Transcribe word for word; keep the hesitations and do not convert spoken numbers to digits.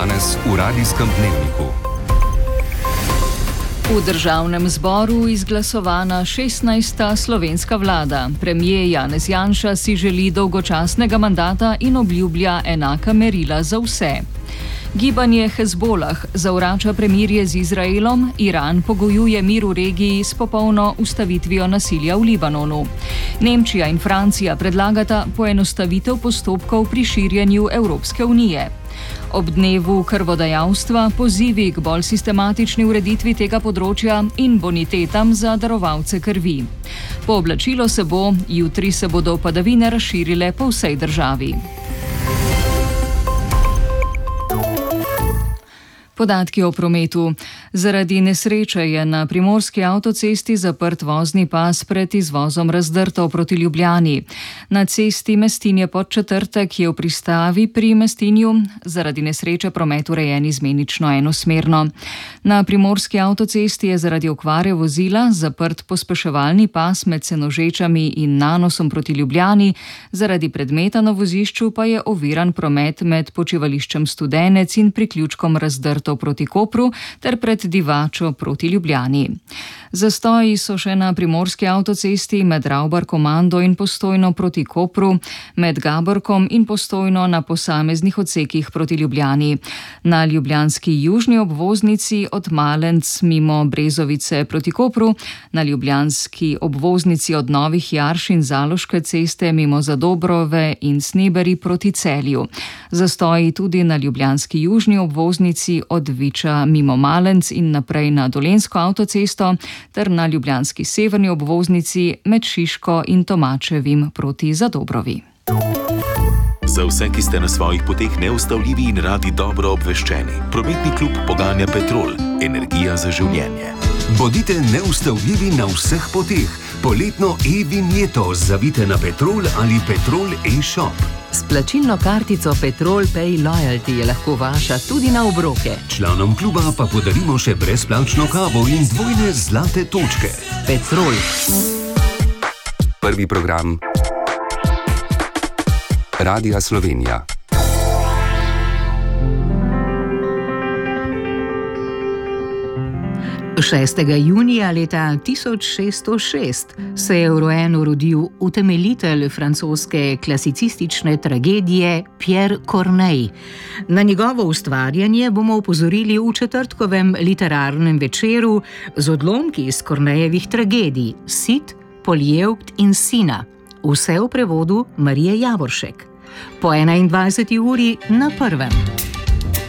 Danes v Radijskem dnevniku. V državnem zboru izglasovana šestnajsta slovenska vlada. Premier Janez Janša si želi dolgočasnega mandata in obljublja enaka merila za vse. Gibanje Hezbolah zavrača premirje z Izraelom, Iran pogojuje mir v regiji s popolno ustavitvijo nasilja v Libanonu. Nemčija in Francija predlagata poenostavitev postopkov pri širjenju Evropske unije. Ob dnevu krvodajalstva pozivi k bolj sistematični ureditvi tega področja in bonitetam za darovalce krvi. Pooblačilo se bo, jutri se bodo padavine razširile po vsej državi. Podatki o prometu. Zaradi nesreče je na primorski avtocesti zaprt vozni pas pred izvozom Razdrto proti Ljubljani. Na cesti Mestinje-Podčetrtek je v pristavi pri Mestinju zaradi nesreče promet urejen izmenično enosmerno. Na primorski avtocesti je zaradi okvare vozila zaprt pospeševalni pas med Senožečami in Nanosom proti Ljubljani, zaradi predmeta na vozišču pa je oviran promet med počivališčem Studenec in priključkom Razdrto proti Kopru ter pred Divačo proti Ljubljani. Zastoji so še na primorski avtocesti med Ravbar-Komando in Postojno proti Kopru, med Gaborkom in Postojno na posameznih odsekih proti Ljubljani. Na ljubljanski južni obvoznici od Malenc mimo Brezovice proti Kopru, na ljubljanski obvoznici od Novih Jarš in Zaloške ceste mimo Zadobrove in Sniberi proti Celju. Zastoji tudi na ljubljanski južni obvoznici od Viča mimo Malenc in naprej na Dolenjsko avtocesto ter na ljubljanski severni obvoznici med Šiško in Tomačevim proti Zadobrovi. Za vse, ki ste na svojih poteh neustavljivi in radi dobro obveščeni, prometni klub poganja Petrol, energija za življenje. Bodite neustavljivi na vseh poteh. Poletno e-vinjeto zavite na Petrol ali Petrol e-shop. S plačilno kartico Petrol Pay Loyalty je lahko vaša tudi na obroke. Članom kluba pa podarimo še brezplačno kavo in dvojne zlate točke. Petrol. Prvi program Radija Slovenija. šestega junija leta tisoč šeststo šest se je v Rouenu rodil utemeljitelj francoske klasicistične tragedije Pierre Corneille. Na njegovo ustvarjanje bomo opozorili v četrtkovem literarnem večeru z odlomki iz Corneillevih tragedij Cid, Poljeukt in Sina. Vse v prevodu Marije Javoršek. Po enaindvajseti uri na prvem.